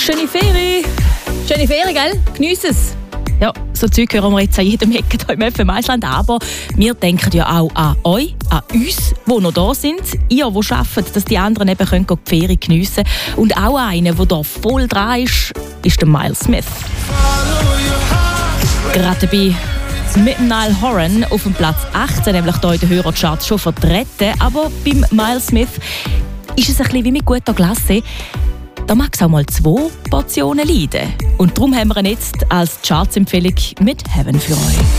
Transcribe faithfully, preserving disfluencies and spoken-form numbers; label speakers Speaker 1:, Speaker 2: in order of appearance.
Speaker 1: Schöne Ferien. Schöne Ferien, gell? Geniess es. Ja, so Zeug hören wir jetzt an jedem Ecke hier im F M Eisland. Aber wir denken ja auch an euch, an uns, die noch da sind. Ihr, die arbeitet, dass die anderen eben können die Ferien geniessen können. Und auch einer, der hier voll dran ist, ist der Miles Smith. Gerade bei mit Niall Horan auf dem Platz achtzehn, nämlich hier in den Hörercharts schon vertreten. Aber beim Miles Smith ist es ein bisschen wie mit guter Glasse. Da mag es auch mal zwei Portionen leiden. Und darum haben wir ihn jetzt als Chartsempfehlung mit Heaven für euch.